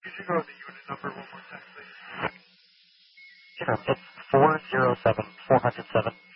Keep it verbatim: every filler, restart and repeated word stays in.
Could you go with the unit number one more time, please? Sure. It's four zero seven four zero seven.